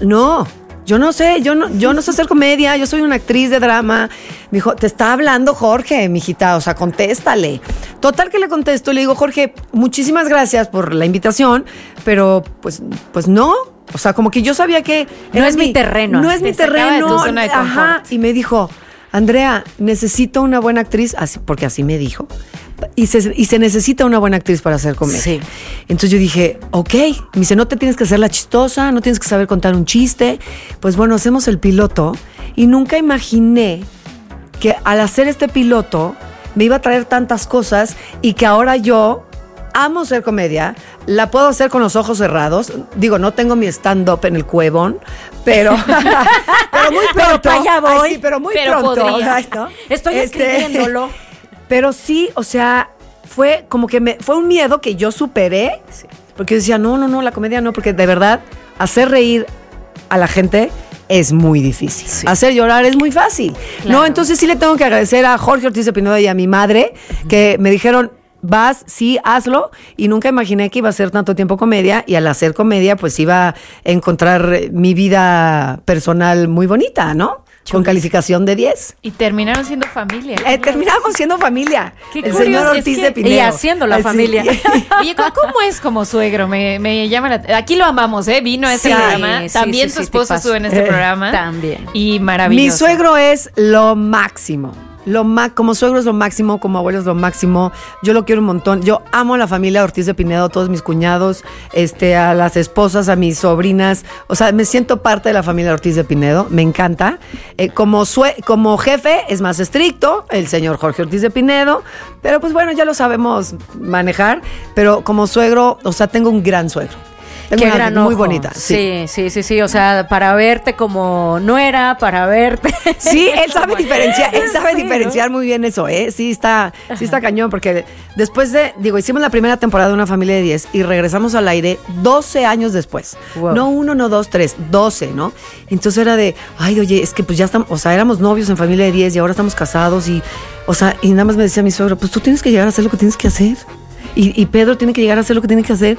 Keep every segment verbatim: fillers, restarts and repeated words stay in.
no, yo no sé, yo no, yo no sé hacer comedia, yo soy una actriz de drama. Me dijo, te está hablando Jorge, mijita, o sea, contéstale. Total que le contesto, le digo, Jorge, muchísimas gracias por la invitación, pero pues, pues no. O sea, como que yo sabía que... No es mi, mi terreno. No es mi terreno. De tu zona de confort. Ajá. Y me dijo, Andrea, necesito una buena actriz, así, porque así me dijo. Y se, y se necesita una buena actriz para hacer comedia. Sí. Entonces yo dije, ok. Me dice, no te tienes que hacer la chistosa, no tienes que saber contar un chiste. Pues bueno, hacemos el piloto. Y nunca imaginé que al hacer este piloto me iba a traer tantas cosas y que ahora yo amo hacer comedia, la puedo hacer con los ojos cerrados. Digo, no tengo mi stand-up en el Cuevón, pero, pero muy pronto. Pero para allá voy. Ay, sí, pero muy pero pronto. Ay, ¿no? Estoy este, escribiéndolo. Pero sí, o sea, fue como que me, fue un miedo que yo superé, sí. Porque yo decía, no, no, no, la comedia no, porque de verdad, hacer reír a la gente es muy difícil. Sí. Hacer llorar es muy fácil. Claro. No, entonces sí le tengo que agradecer a Jorge Ortiz de Pinedo y a mi madre, uh-huh. que me dijeron, vas, sí, hazlo, y nunca imaginé que iba a ser tanto tiempo comedia, y al hacer comedia pues iba a encontrar mi vida personal muy bonita, ¿no? Chum. Con calificación de diez. Y terminaron siendo familia. Eh, terminamos siendo familia. Qué el curioso, señor Ortiz es que, de Pinedo. Y haciendo la Así. familia. Oye, ¿cómo es como suegro? Me, me llama la... Aquí lo amamos, ¿eh? Vino a este sí, programa. Sí, También sí, tu sí, esposo estuvo en este eh, programa. También. Y maravilloso. Mi suegro es lo máximo. Lo ma- como suegro es lo máximo, como abuelo es lo máximo. Yo lo quiero un montón. Yo amo a la familia Ortiz de Pinedo, a todos mis cuñados, este, a las esposas, a mis sobrinas. O sea, me siento parte de la familia Ortiz de Pinedo. Me encanta. Eh, como, sue- como jefe es más estricto, el señor Jorge Ortiz de Pinedo. Pero pues bueno, ya lo sabemos manejar. Pero como suegro, o sea, tengo un gran suegro. Qué una gran muy ojo. bonita. Sí. sí, sí, sí, sí. O sea, para verte como nuera, para verte. Sí, él sabe diferenciar, él sabe sí, diferenciar ¿no? muy bien eso, ¿eh? Sí está, sí está cañón, porque después de, digo, hicimos la primera temporada de Una Familia de diez y regresamos al aire doce años después. Wow. No uno, no dos, tres, doce, ¿no? Entonces era de, ay, oye, es que pues ya estamos, o sea, éramos novios en Familia de diez y ahora estamos casados y, o sea, y nada más me decía mi suegro, pues tú tienes que llegar a hacer lo que tienes que hacer. Y, y Pedro tiene que llegar a hacer lo que tiene que hacer.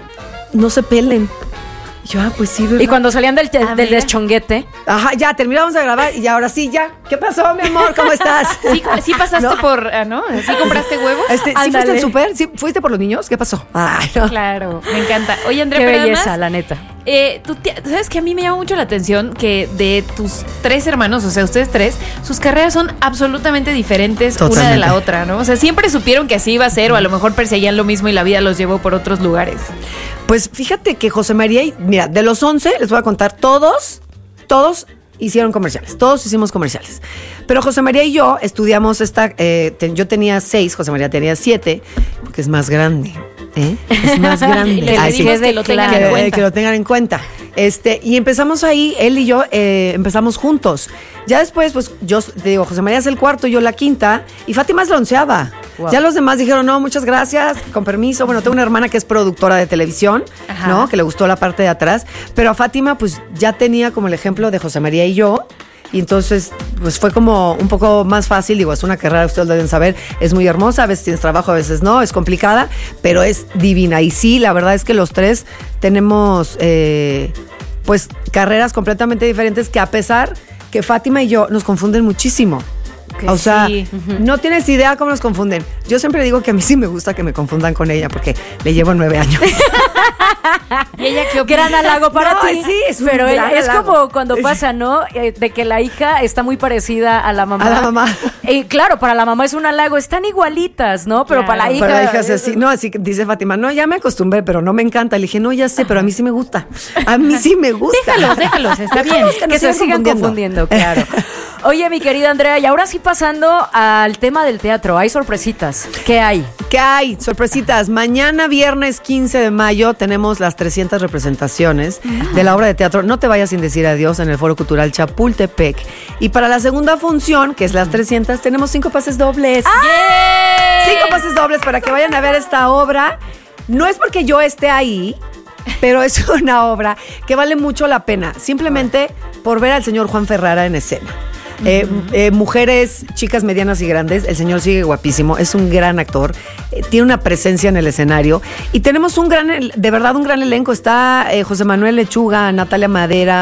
No se pelen. Yo, ah, pues sí, ¿verdad? Y cuando salían del, Ah, del mira. deschonguete. Ajá, ya, terminamos de grabar y ahora sí, ya. ¿Qué pasó, mi amor? ¿Cómo estás? Sí, sí pasaste ¿No? por, ah, ¿no? ¿Sí compraste huevos? Este, ¿sí Ándale. fuiste al súper? ¿Sí fuiste por los niños? ¿Qué pasó? Ay, no. Claro, me encanta. Oye, Andrea, Qué pero belleza, además, la neta. Eh, tú te- ¿sabes que a mí me llama mucho la atención que de tus tres hermanos, o sea, ustedes tres, sus carreras son absolutamente diferentes Totalmente. una de la otra, ¿no? O sea, siempre supieron que así iba a ser o a lo mejor perseguían lo mismo y la vida los llevó por otros lugares. Pues fíjate que José María, y, mira, de los once, les voy a contar, todos, todos hicieron comerciales, todos hicimos comerciales. Pero José María y yo estudiamos esta, eh, te- yo tenía seis, José María tenía siete, porque es más grande, ¿eh? Es más grande. Y les Ay, pedimos sí. que lo tengan que, en cuenta. que lo tengan en cuenta. Este, y empezamos ahí, él y yo eh, empezamos juntos. Ya después, pues yo te digo, José María es el cuarto, yo la quinta, y Fátima es la onceava. Wow. Ya los demás dijeron, no, muchas gracias, con permiso. Bueno, tengo una hermana que es productora de televisión, Ajá. ¿no? Que le gustó la parte de atrás. Pero a Fátima, pues ya tenía como el ejemplo de José María y yo. Y entonces, pues fue como un poco más fácil. Digo, es una carrera, ustedes lo deben saber, es muy hermosa. A veces tienes trabajo, a veces no, es complicada, pero es divina. Y sí, la verdad es que los tres tenemos, eh, pues, carreras completamente diferentes que a pesar que Fátima y yo nos confunden muchísimo. Que o sea, sí. uh-huh. no tienes idea cómo nos confunden. Yo siempre digo que a mí sí me gusta que me confundan con ella porque le llevo nueve años. ¿Y ella qué opina? Gran halago para No, ti. sí, es un Pero gran es halago. como cuando pasa, ¿no? Eh, de que la hija está muy parecida a la mamá. A la mamá. Y claro, para la mamá es un halago. Están igualitas, ¿no? Pero Claro. para la hija... Para la hija es así. No, así que dice Fátima, no, ya me acostumbré, pero no me encanta. Le dije, no, ya sé, pero a mí sí me gusta. A mí sí me gusta. Déjalos, déjalos, está bien. Que, nos se sigan sigan confundiendo. confundiendo, claro. Oye, mi querida Andrea, y ahora sí pasando al tema del teatro, hay sorpresitas. ¿Qué hay? ¿Qué hay? Sorpresitas. Mañana, viernes quince de mayo, tenemos las trescientas representaciones de la obra de teatro No te vayas sin decir adiós en el Foro Cultural Chapultepec. Y para la segunda función, que es las trescientas, tenemos cinco pases dobles. ¡Yay! Cinco pases dobles para que vayan a ver esta obra. No es porque yo esté ahí, pero es una obra que vale mucho la pena. Simplemente por ver al señor Juan Ferrara en escena. Eh, eh, mujeres, chicas medianas y grandes, el señor sigue guapísimo, es un gran actor, eh, tiene una presencia en el escenario y tenemos un gran, de verdad un gran elenco, está eh, José Manuel Lechuga, Natalia Madera,